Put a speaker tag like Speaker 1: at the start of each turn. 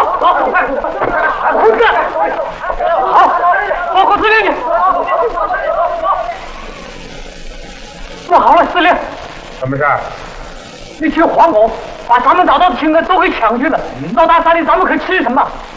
Speaker 1: 快，胡子，好，报告司令。不好了，司令。
Speaker 2: 什么事？
Speaker 1: 一群黄狗把咱们找到的情人都给抢去了，到大山里咱们可吃什么？